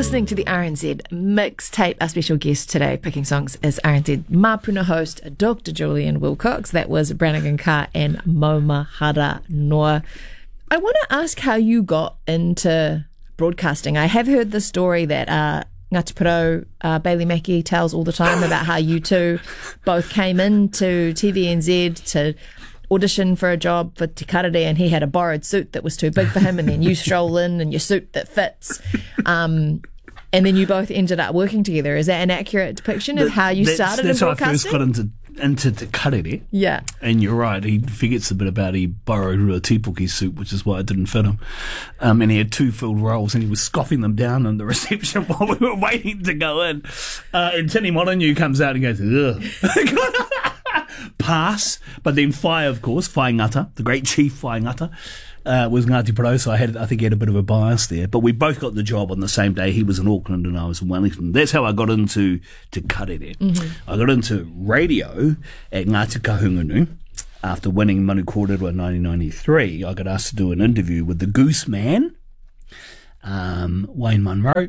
listening to the RNZ Mixtape. Our special guest today picking songs is RNZ Mapuna host Dr. Julian Wilcox. That was Brannigan Carr and Maumahara Noa. I want to ask how you got into broadcasting. I have heard the story that Ngāti Porou, Bailey Mackey tells all the time about how you two both came into TVNZ to audition for a job for Te Karere, and he had a borrowed suit that was too big for him, and then you stroll in your suit that fits, and then you both ended up working together. Is that an accurate depiction of how you started in broadcasting? That's how I first got into Te Karere. Yeah. And you're right, he forgets a bit about he borrowed a Tipuki suit, which is why it didn't fit him. And he had two filled roles, and he was scoffing them down in the reception while we were waiting to go in. And Tini Molyneux comes out and goes, ugh. Pass. But then Whai, of course, Whai Ngata, the great chief Whai Ngata, was Ngāti Porou, so I think he had a bit of a bias there. But we both got the job on the same day. He was in Auckland and I was in Wellington. That's how I got into Te Karere. Mm-hmm. I got into radio at Ngāti Kahungunu. After winning Manu Kōrero in 1993, I got asked to do an interview with the Goose Man, Wayne Munro.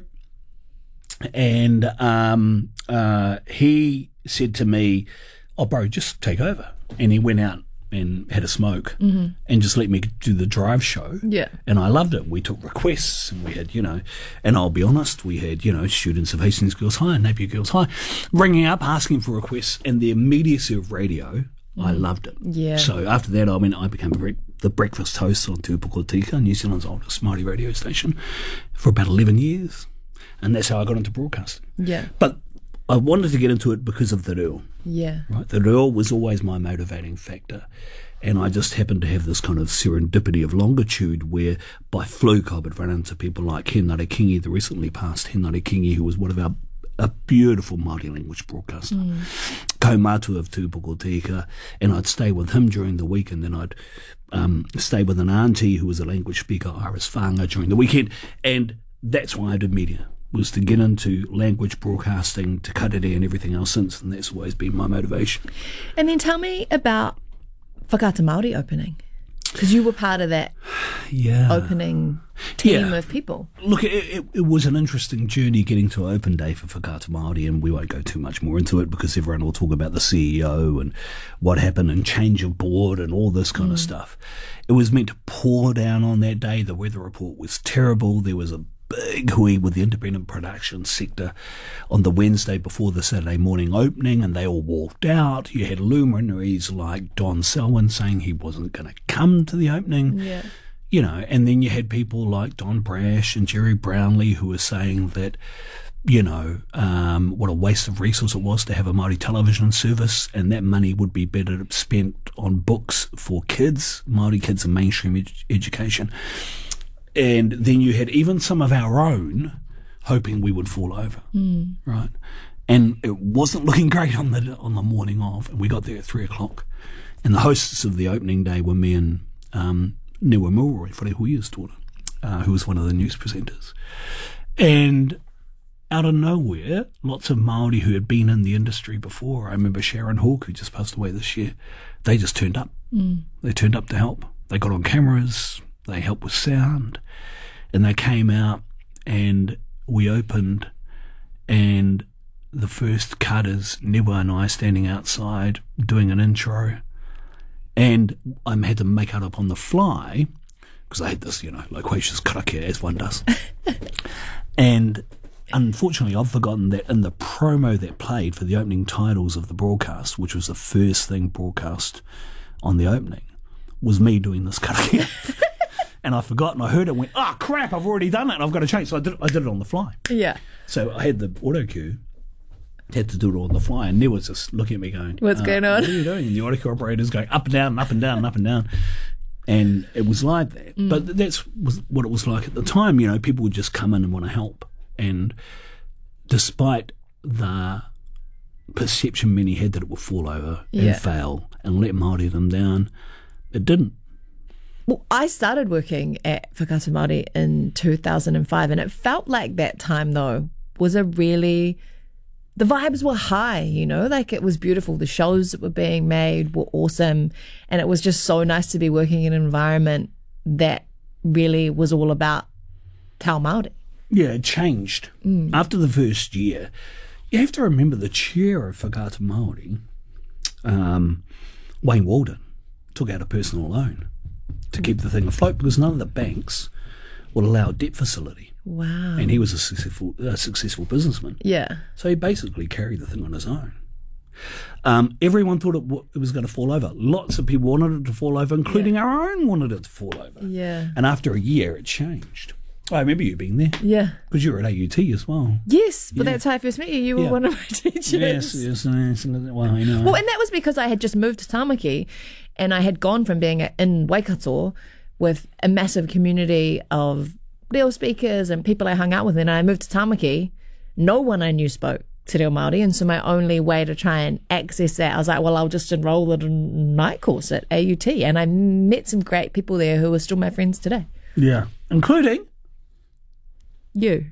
And he said to me, "Oh, bro, just take over." And he went out and had a smoke and just let me do the drive show. Yeah. And I loved it. We took requests and we had, and I'll be honest, we had, students of Hastings Girls High and Napier Girls High ringing up, asking for requests, and the immediacy of radio, I loved it. Yeah. So after that, I became the breakfast host on Tupoko Tika, New Zealand's oldest Māori radio station, for about 11 years. And that's how I got into broadcasting. Yeah. But I wanted to get into it because of the reo. Yeah. Right. The reo was always my motivating factor. And I just happened to have this kind of serendipity of longitude where by fluke I would run into people like Henare Kingi, the recently passed Henare Kingi, who was one of a beautiful Māori language broadcaster. Kaumatu of Tupoko Tika. And I'd stay with him during the week, and then I'd stay with an auntie who was a language speaker, Iris Whanga, during the weekend. And that's why I did media, was to get into language broadcasting, Te Karere and everything else since, and that's always been my motivation. And then tell me about Whakaata Māori opening, because you were part of that opening team of people. Look, it was an interesting journey getting to open day for Whakaata Māori, and we won't go too much more into it because everyone will talk about the CEO and what happened and change of board and all this kind of stuff. It was meant to pour down on that day. The weather report was terrible. There was a big hui with the independent production sector on the Wednesday before the Saturday morning opening, and they all walked out. You had luminaries like Don Selwyn saying he wasn't going to come to the opening, and then you had people like Don Brash and Jerry Brownlee who were saying that, what a waste of resource it was to have a Māori television service, and that money would be better spent on books for kids, Māori kids in mainstream education. And then you had even some of our own hoping we would fall over, right? And it wasn't looking great on the morning of, and we got there at 3:00. And the hosts of the opening day were me and Niwa Mulroy, Wharehuia's daughter, who was one of the news presenters. And out of nowhere, lots of Māori who had been in the industry before, I remember Sharon Hawke, who just passed away this year, they just turned up. They turned up to help. They got on cameras. They helped with sound, and they came out, and we opened, and the first cut is Niwa and I standing outside doing an intro, and I had to make it up on the fly, because I had this, loquacious karakia, as one does. And unfortunately, I've forgotten that in the promo that played for the opening titles of the broadcast, which was the first thing broadcast on the opening, was me doing this karakia. And I forgot, and I heard it and went, oh, crap, I've already done it, and I've got to change. So I did it on the fly. Yeah. So I had the auto cue, had to do it on the fly, and Neil was just looking at me going, what's going on? What are you doing? And the auto cue operator's going up and down, and up and down, and up and down. And it was like that. But that's what it was like at the time. People would just come in and want to help. And despite the perception many had that it would fall over and fail and let Māori them down, it didn't. Well, I started working at Whakaata Māori in 2005, and it felt like that time, though, was the vibes were high, like it was beautiful. The shows that were being made were awesome, and it was just so nice to be working in an environment that really was all about Tau Māori. Yeah, it changed. After the first year, you have to remember the chair of Whakaata Māori, Wayne Walden, took out a personal loan to keep the thing afloat because none of the banks would allow a debt facility. Wow. And he was a successful businessman. Yeah. So he basically carried the thing on his own. Everyone thought it was going to fall over. Lots of people wanted it to fall over, including our own wanted it to fall over. Yeah. And after a year, it changed. I remember you being there. Yeah. Because you were at AUT as well. Yes, but Yeah. that's how I first met you. You were Yeah. one of my teachers. Yes. Well, I know. Well, and that was because I had just moved to Tamaki and I had gone from being in Waikato with a massive community of reo speakers and people I hung out with, and I moved to Tamaki. No one I knew spoke te reo Māori, and so my only way to try and access that, I was like, well, I'll just enroll in a night course at AUT, and I met some great people there who are still my friends today. Yeah. Including? You.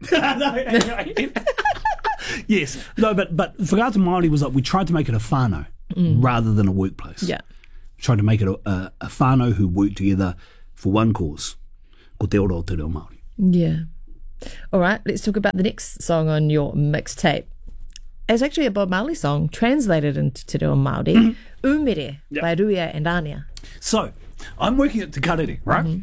Yes. No, but Whakaata Māori was like, we tried to make it a whānau rather than a workplace. Yeah. Tried to make it a whānau who worked together for one cause. Ko te ora o te reo Māori. Yeah. All right, let's talk about the next song on your mixtape. It's actually a Bob Marley song translated into te reo Māori, Umere by Ruia and Ania. So, I'm working at Te Karere, right?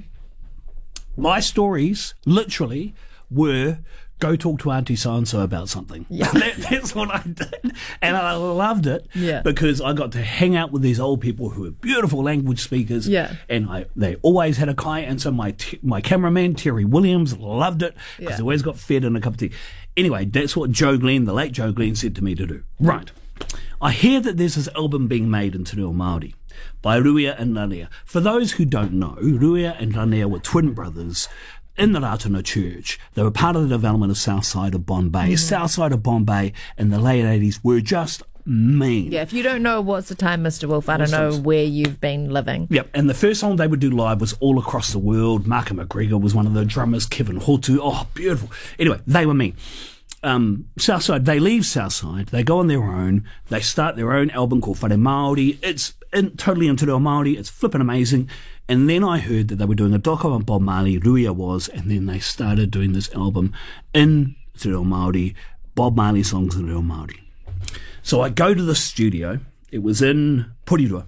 My stories, literally, were go talk to Auntie so-and-so about something. Yeah. That's what I did. And I loved it because I got to hang out with these old people who were beautiful language speakers. Yeah. And they always had a kai. And so my cameraman, Terry Williams, loved it because he always got fed in a cup of tea. Anyway, that's what Joe Glenn, the late Joe Glenn, said to me to do. Right. I hear that there's this album being made in te reo Māori by Ruia and Rania. For those who don't know, Ruia and Rania were twin brothers in the Ratana Church. They were part of the development of South Side of Bombay. South Side of Bombay in the late 80s were just mean. Yeah, if you don't know what's the time, Mr. Wolf, I don't know where you've been living. Yep, and the first song they would do live was all across the world. Marka McGregor was one of the drummers, Kevin Hotu. Oh, beautiful. Anyway, they were mean. Southside, they leave Southside, they go on their own, they start their own album called Whare Māori. It's totally in te reo Māori, it's flipping amazing. And then I heard that they were doing a doco on Bob Marley, Ruia was, and then they started doing this album in te reo Māori, Bob Marley songs in te reo Māori. So I go to the studio, it was in Porirua.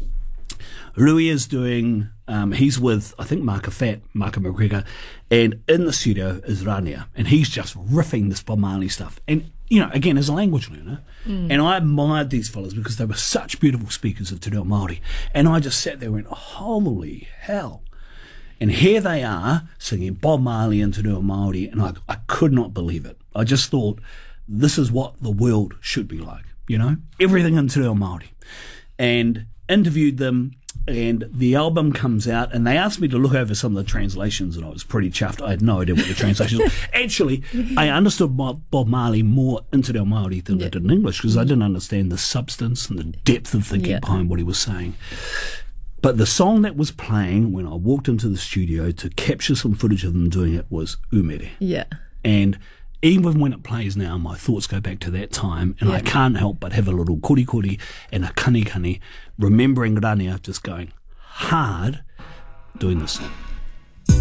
Ruia's doing, he's with, I think, Marka McGregor, and in the studio is Rania, and he's just riffing this Bob Marley stuff. And, you know, again, as a language learner, and I admired these fellas because they were such beautiful speakers of te reo Māori, and I just sat there and went, holy hell. And here they are singing Bob Marley and te reo Māori, and I could not believe it. I just thought, this is what the world should be like, you know? Everything in te reo Māori. And interviewed them, and the album comes out, and they asked me to look over some of the translations, and I was pretty chuffed. I had no idea what the translations were. Actually, I understood Bob Marley more in te reo Māori than I did in English, because I didn't understand the substance and the depth of thinking behind what he was saying. But the song that was playing when I walked into the studio to capture some footage of them doing it was Umere. Yeah. And even when it plays now, my thoughts go back to that time, and I can't help but have a little kori and a kani, remembering Rania just going hard doing this song.